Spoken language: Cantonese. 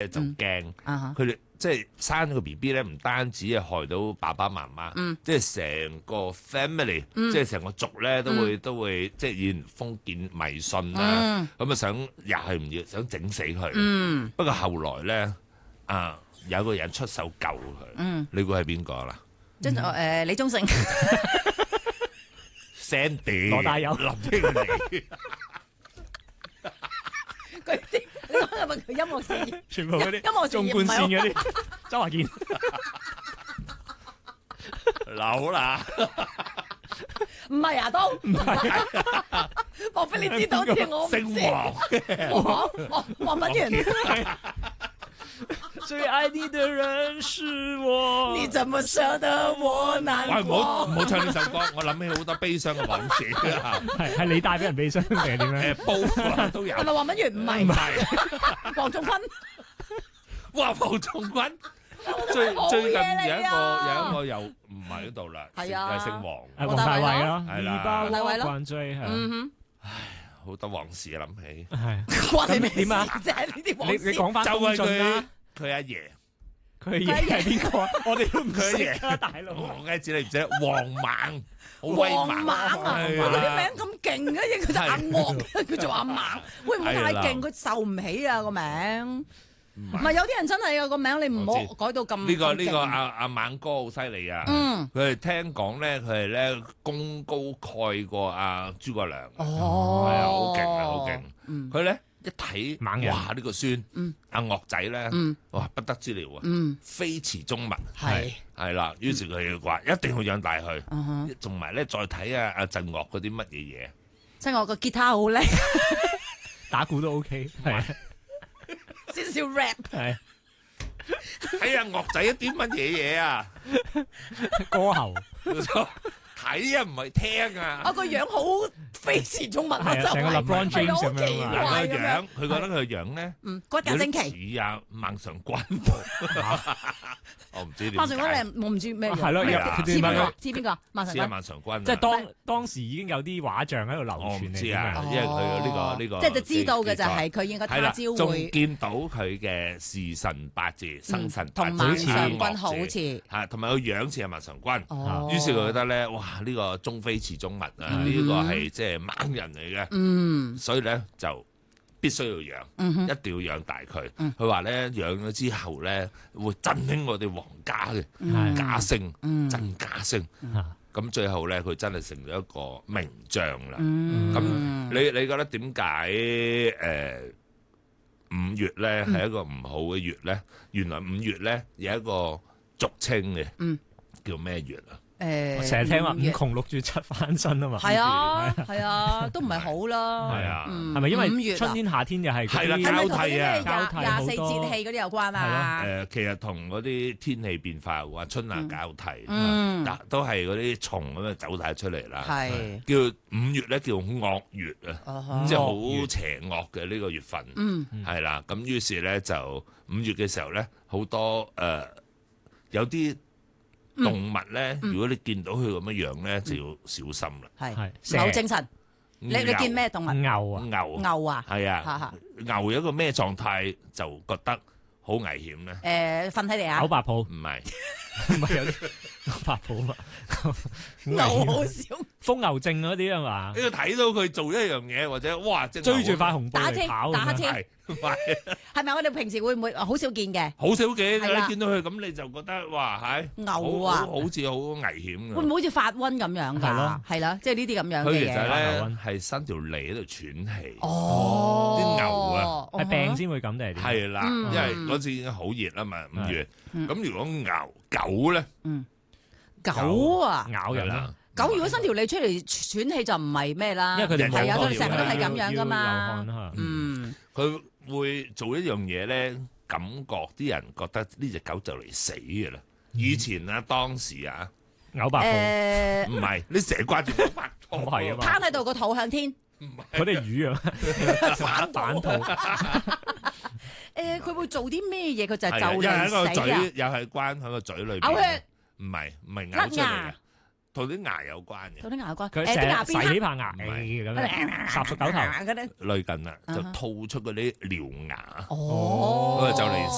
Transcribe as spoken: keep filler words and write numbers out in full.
就驚， 啊佢哋即係生個 B B 咧，唔單止係害到爸爸媽媽， 嗯即係成個 family，即係成個族咧都會都會即係以前封建迷信啦，咁啊想又係唔要想整死佢。 嗯不過後來咧啊有個人出手救佢， 嗯， 你估係邊個啦即係誒李宗盛。 ？Sandy 羅大佑林英妮。 佢啲你講係咪佢音樂事業？ 全部嗰音樂啲縱貫線嗰啲，周華健扭啦， 唔係啊，都唔係。莫非你知道啲我唔知？ 姓黃嘅， 黃黃黃品源， 最愛你的人是我。 你怎麼捨得我難喂，唔好唔過？ 好唱呢首歌，我諗起好多悲傷嘅往事啊！ 係係你帶俾人悲傷定係點樣？ 誒，煲都有， 係咪黃品源？唔唔係， 係， 黃仲坤。 哇，黃仲坤最最近有一個有一個又唔喺嗰度啦， 係啊又係姓黃， 係黃大衛咯， 係啦二包黃大衛咯灌醉係啊。 嗯好多往事啊，諗起係哼，關你咩點啊事啫？呢啲往事你你講翻就東係佢晉啦， 佢阿爺， 佢爺係邊個啊？我哋都唔佢識爺啊，大佬。 我梗係知你唔知，黃猛好威黃猛猛啊！ 係佢啲名咁勁嘅，佢就阿惡，佢做阿猛，會唔會太勁？佢受唔起啊個名。唔係有啲人真係有個名，你唔我知好改到咁呢個呢個咁勁阿阿猛哥好犀利啊！ 嗯佢係聽講咧，佢係咧功高蓋過阿諸葛亮， 哦， 係啊，好勁啊，好勁！ 嗯佢咧一睇， 猛人哇！呢個孫嗯阿岳仔咧嗯， 哇不得之了啊！ 嗯非池中物係係啦，於是佢話一定要養大佢嗯哼， 同埋咧再睇下阿振岳嗰啲乜嘢嘢。 即係我個吉他好叻， 打鼓都 OK，係啊少少 rap。 係睇下岳仔一啲乜嘢嘢啊！ 歌喉睇啊，唔係聽啊！ 我個樣好非池中物啊， 係啊成個就係 LeBron James 咁樣啊嗱， 係佢個好奇怪咁樣樣，佢覺得佢個樣咧嗯，骨骼有精奇。 啲似啊孟嘗君，我唔知點孟嘗君解。 你我唔知咩樣。 係咯， 係啊佢知邊個點解？？ 知邊個？孟嘗似啊君。 孟嘗君啊， 即係當當時已經有啲畫像喺度流我唔傳嚟知啊， 點因為佢呢個呢個即係就知道嘅就係佢應該他係啦，仲朝會見到佢嘅時辰八字、生辰八字同孟嘗好君好似。 嚇，同埋個樣似係孟嘗君。 哦於是佢覺得咧，哇！呢個中非池中物啊，呢個係即係猛人嚟嘅， 嗯所以咧就必須要養， 嗯哼一定要養大佢。佢話咧養咗之後咧，會振興我哋皇家嘅係家聲， 嗯真家聲。 啊咁最後咧，佢真係成咗一個名將啦。 嗯咁你你覺得點解誒五月咧係一個唔好嘅月咧？原來五月咧有一個俗稱嘅， 嗯叫咩月啊？ 誒， 成日聽話五五月窮六絕七翻身啊嘛。 係啊係啊，都唔係好啦。 係啊嗯係咪因五月啊為春天夏天又係嗰係啦啲係咪同交替啊嗰啲咩交替廿廿四好多節氣嗰啲有關啊？ 誒，其實同嗰啲天氣變化有關，春夏交替， 嗯但都係嗰啲蟲咁樣走晒出嚟啦。 係。 叫五月咧，叫惡月啊， 哦呵即係好邪惡嘅呢個月份。 嗯係啦，咁於是咧就五月嘅時候咧，好多誒、呃、有啲動物咧，如果你見到佢咁樣樣咧，就要小心啦。 係係冇精神。你你見咩動物？ 牛啊， 牛？ 牛啊？ 係嚇嚇啊，牛有一個咩狀態就覺得好危險咧？ 誒，瞓喺地下牛。白泡唔唔係， 係有啲牛白泡嘛？ 牛好少。 瘋牛症嗰啲啊嘛你，要睇到佢做一樣嘢，或者哇，隻追住牛塊紅布打車嚟跑咁樣打車係係係咪我哋平時會唔會好少見嘅？ 好少見， 係啦你見到佢咁你就覺得哇係牛啊好好好似好危險㗎。 會唔會好似發瘟咁樣㗎係咯？ 係啦，即係呢啲咁樣佢其實嘅嘢。 咧係伸條脷喺度喘氣。 哦， 啲牛啊係病先會咁定係點？ 係啦， 嗯因為嗰次已經好熱啦嘛，五月。 嗯咁如果牛狗咧， 狗啊， 咬人啦係啦，， 狗如果伸條脷出嚟喘氣就唔係咩啦， 因為佢哋係啊， 冇佢哋成日都係咁樣要噶嘛。 要流汗嚇嗯， 佢會做一樣嘢咧，感覺啲人覺得呢只狗就嚟死嘅啦。以前啊，當時啊， 牛白誒， 唔係你成日掛住牛白兔， 唔係啊嘛攤喺度個肚向天。 泡，嗰啲魚啊，反反肚， 誒，佢會做啲咩嘢？佢就係係啊， 就又係一個嚟死啊！ 嘴，又係關喺個嘴裏邊。 嘔血， 唔係唔係甩咬出嚟牙嘅，同啲牙有關嘅， 到啲牙關， 佢誒啲牙成日洗邊起棚牙唔係咁樣，霎熟狗頭。 嗰啲。 類近啦，就啊哈吐出嗰啲獠牙， 哦， 咁啊就嚟